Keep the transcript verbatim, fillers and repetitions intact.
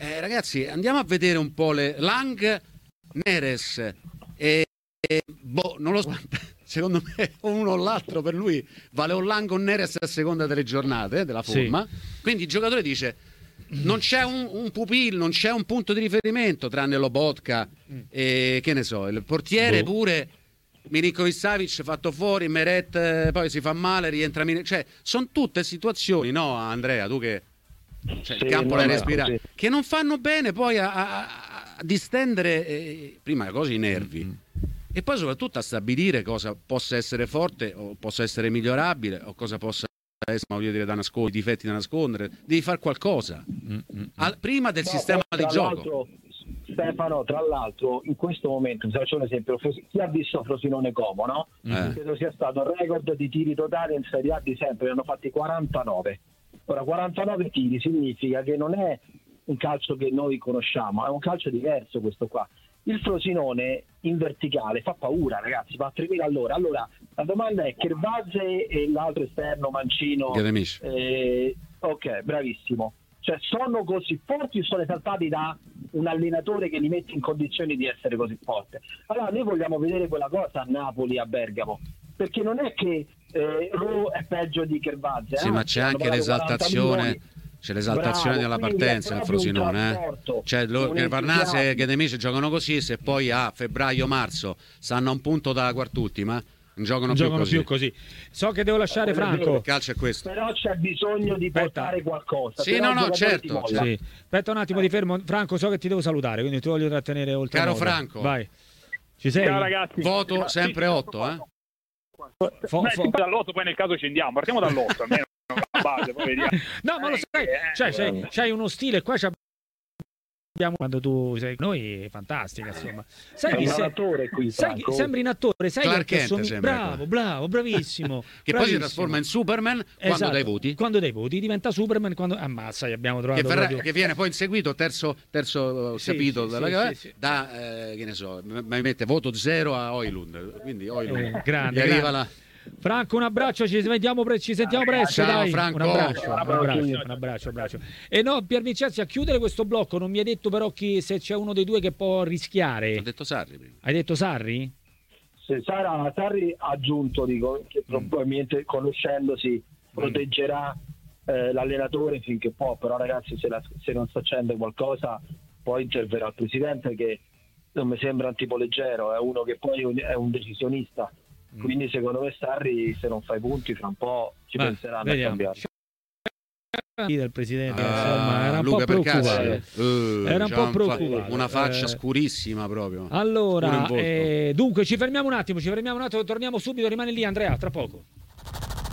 Eh, ragazzi, andiamo a vedere un po' le Lang, Neres e, e boh, non lo so. Secondo me uno o l'altro per lui vale un Lang o Neres a seconda delle giornate eh, della forma. Sì. Quindi il giocatore dice non c'è un, un pupillo, non c'è un punto di riferimento tranne Lobotka e che ne so, il portiere boh. Pure Milinkovic-Savic fatto fuori, Meret poi si fa male, rientra Min- cioè sono tutte situazioni, no Andrea, tu che cioè, sì, il campo l'hai respirato, che non fanno bene poi a, a, a distendere eh, prima cose i nervi mm-hmm. e poi soprattutto a stabilire cosa possa essere forte o possa essere migliorabile o cosa possa essere, voglio dire, da nascondere, difetti da nascondere. Devi fare qualcosa mm-hmm. Al, prima del no, sistema di gioco. Stefano, tra l'altro, in questo momento, se faccio un esempio, chi ha visto Frosinone Como, no? Eh. Credo sia stato il record di tiri totali in Serie A di sempre, ne hanno fatti quarantanove. Ora, quarantanove tiri significa che non è un calcio che noi conosciamo, è un calcio diverso questo qua. Il Frosinone in verticale fa paura, ragazzi, va a tremila all'ora. Allora, la domanda è Kervazze e l'altro esterno Mancino. Eh, ok, bravissimo. Cioè, sono così forti o sono esaltati da un allenatore che li mette in condizioni di essere così forte? Allora, noi vogliamo vedere quella cosa a Napoli, a Bergamo, perché non è che eh, Ro è peggio di Kervazze. Sì, eh? Ma c'è anche l'esaltazione, c'è l'esaltazione Bravo, della partenza nel Frosinone. Eh? Cioè, lo, che Varnase e Ghedemici giocano così, se poi a febbraio-marzo stanno a un punto dalla quart'ultima, non giocano, non più, giocano così. più così. So che devo lasciare Franco. Il calcio è questo. Però c'è bisogno di portare Aspetta. qualcosa. Sì, no, no, certo. Sì. Aspetta un attimo, ti fermo. Franco, so che ti devo salutare, quindi ti voglio trattenere oltre. Caro modo. Franco. Vai. Ci sei? Ciao ragazzi. Voto sempre otto, eh? Fo, fo. Dall'otto poi nel caso scendiamo. Partiamo dall'otto, almeno la base, poi vediamo. No, ma lo sai, cioè, c'hai, c'hai uno stile qua, c'è quando tu sei noi è fantastica, insomma. Sai chi sei? Qui, sai, sembri un attore, sai Clark che Kent, sommi... bravo, bravo, bravissimo. Che bravissimo. poi si trasforma in Superman quando esatto. dai voti. Quando dai voti diventa Superman quando ammazza, abbiamo trovato che, verrà, proprio... che viene poi inseguito terzo terzo sì, capito sì, dalla, sì, sì, da eh, che ne so, mi mette voto zero a Oilund, quindi Oilund eh, grande, arriva grande. La... Franco, un abbraccio, ci sentiamo, pre- ci sentiamo presto. Ciao, dai. Franco. Un abbraccio, un abbraccio, un abbraccio, un abbraccio. E no, Pier Vincenzi, a chiudere questo blocco, non mi hai detto però chi, se c'è uno dei due che può rischiare. Ho detto Sarri prima. Hai detto Sarri? Se Sarri, Sarri ha aggiunto, dico, che probabilmente conoscendosi proteggerà eh, l'allenatore finché può, però ragazzi se, la, se non succede qualcosa poi interverrà il presidente, che non mi sembra un tipo leggero, è uno che poi è un decisionista. Quindi secondo me Sarri, se non fai punti fra un po' ci Beh, penseranno vediamo. a cambiare. Del presidente, uh, insomma, era un Luca po' preoccupato. Uh, era un po' preoccupato. Una faccia eh. scurissima proprio. Allora, eh, dunque ci fermiamo un attimo, ci fermiamo un attimo, torniamo subito, rimane lì Andrea, tra poco.